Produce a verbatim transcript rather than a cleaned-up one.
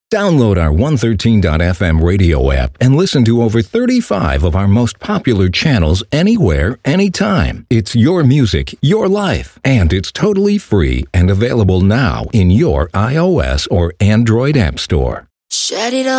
Download our one thirteen dot f m radio app and listen to over thirty-five of our most popular channels anywhere, anytime. It's your music, your life, and it's totally free and available now in your iOS or Android app store. Shut it up.